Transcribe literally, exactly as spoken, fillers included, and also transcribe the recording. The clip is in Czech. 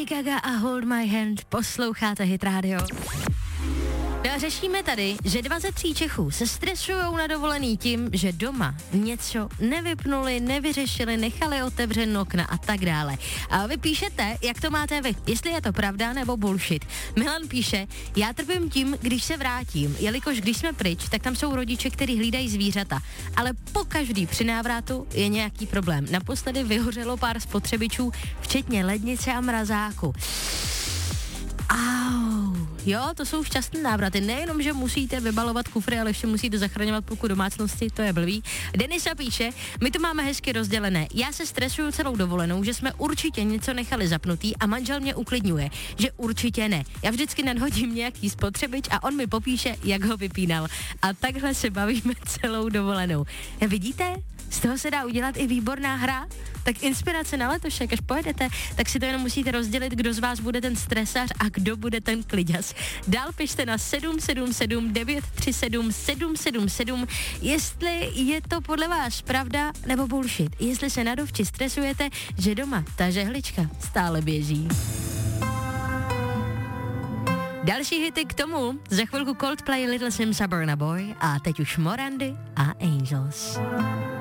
Lady Gaga a Hold My Hand, posloucháte Hit Radio. No a řešíme tady, že dva ze tří Čechů se stresujou na dovolený tím, že doma něco nevypnuli, nevyřešili, nechali otevřen okna a tak dále. A vy píšete, jak to máte vy, jestli je to pravda nebo bullshit. Milan píše, já trpím tím, když se vrátím, jelikož když jsme pryč, tak tam jsou rodiče, kteří hlídají zvířata, ale po každý při návratu je nějaký problém. Naposledy vyhořelo pár spotřebičů, včetně lednice a mrazáku. Au, jo, to jsou šťastné návraty. Nejenom, že musíte vybalovat kufry, ale ještě musíte zachraňovat půlku domácnosti, to je blbý. Denisa píše, my to máme hezky rozdělené. Já se stresuju celou dovolenou, že jsme určitě něco nechali zapnutý a manžel mě uklidňuje, že určitě ne. Já vždycky nadhodím nějaký spotřebič a on mi popíše, jak ho vypínal. A takhle se bavíme celou dovolenou. Vidíte? Z toho se dá udělat i výborná hra. Tak inspirace na letošek, až pojedete, tak si to jenom musíte rozdělit, kdo z vás bude ten stresař a kdo bude ten kliďas. Dál pište na sedm sedm sedm devět tři sedm sedm sedm sedm, jestli je to podle vás pravda nebo bullshit. Jestli se na dovči stresujete, že doma ta žehlička stále běží. Další hity k tomu, za chvilku Coldplay, Little Sims a Burna Boy a teď už Morandy a Angels.